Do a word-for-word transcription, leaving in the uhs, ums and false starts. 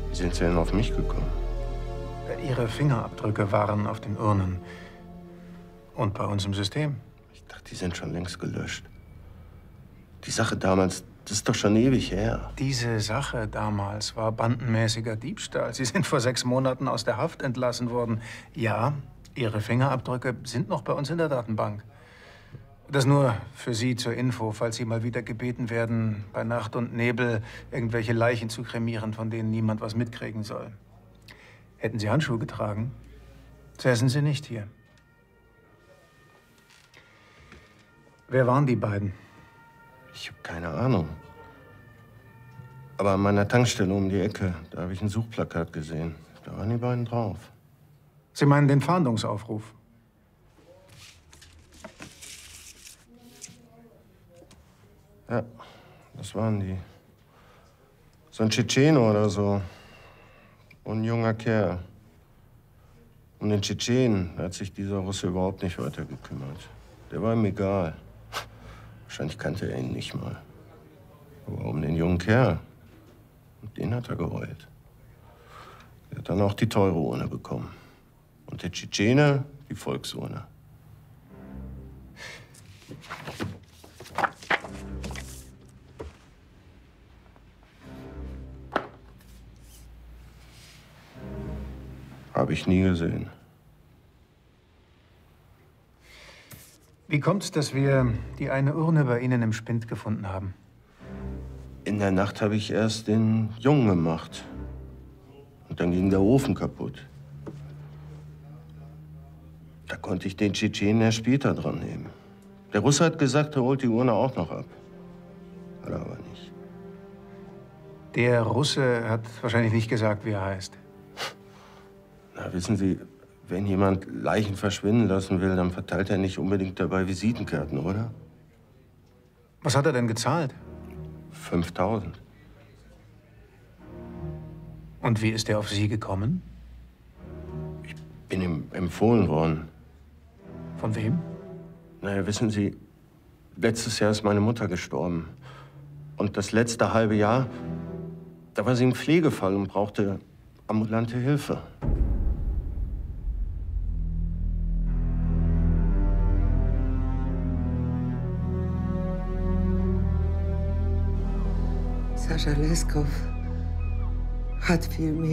Wie sind Sie denn auf mich gekommen? Ihre Fingerabdrücke waren auf den Urnen. Und bei uns im System. Ich dachte, die sind schon längst gelöscht. Die Sache damals, das ist doch schon ewig her. Diese Sache damals war bandenmäßiger Diebstahl. Sie sind vor sechs Monaten aus der Haft entlassen worden. Ja, Ihre Fingerabdrücke sind noch bei uns in der Datenbank. Das nur für Sie zur Info, falls Sie mal wieder gebeten werden, bei Nacht und Nebel irgendwelche Leichen zu kremieren, von denen niemand was mitkriegen soll. Hätten Sie Handschuhe getragen, säßen Sie nicht hier. Wer waren die beiden? Ich habe keine Ahnung. Aber an meiner Tankstelle um die Ecke, da habe ich ein Suchplakat gesehen. Da waren die beiden drauf. Sie meinen den Fahndungsaufruf? Ja, das waren die. So ein Tschetschene oder so. Und ein junger Kerl. Um den Tschetschenen hat sich dieser Russe überhaupt nicht weiter gekümmert. Der war ihm egal. Wahrscheinlich kannte er ihn nicht mal. Aber um den jungen Kerl, den hat er geheult. Er hat dann auch die teure Urne bekommen. Und der Tschetschene die Volksurne. Habe ich nie gesehen. Wie kommt's, dass wir die eine Urne bei Ihnen im Spind gefunden haben? In der Nacht habe ich erst den Jungen gemacht. Und dann ging der Ofen kaputt. Da konnte ich den Tschetschenen erst später dran nehmen. Der Russe hat gesagt, er holt die Urne auch noch ab. Hat er aber nicht. Der Russe hat wahrscheinlich nicht gesagt, wie er heißt. Na, wissen Sie, wenn jemand Leichen verschwinden lassen will, dann verteilt er nicht unbedingt dabei Visitenkarten, oder? Was hat er denn gezahlt? fünftausend. Und wie ist er auf Sie gekommen? Ich bin ihm empfohlen worden. Von wem? Naja, wissen Sie, letztes Jahr ist meine Mutter gestorben. Und das letzte halbe Jahr, da war sie im Pflegefall und brauchte ambulante Hilfe. Sascha Leskow hat viel mehr